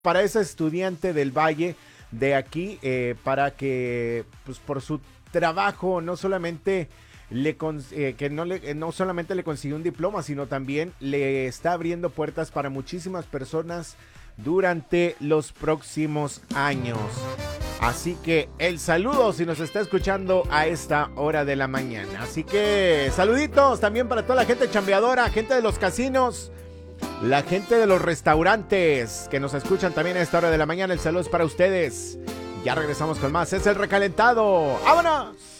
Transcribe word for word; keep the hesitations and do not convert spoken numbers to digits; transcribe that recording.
para esa estudiante del Valle de aquí, eh, para que pues por su trabajo no solamente le eh, que no, le, no solamente le consiguió un diploma, sino también le está abriendo puertas para muchísimas personas durante los próximos años. Así que el saludo si nos está escuchando a esta hora de la mañana. Así que saluditos también para toda la gente chambeadora, gente de los casinos, la gente de los restaurantes que nos escuchan también a esta hora de la mañana. El saludo es para ustedes. Ya regresamos con más. Es el recalentado. ¡Vámonos!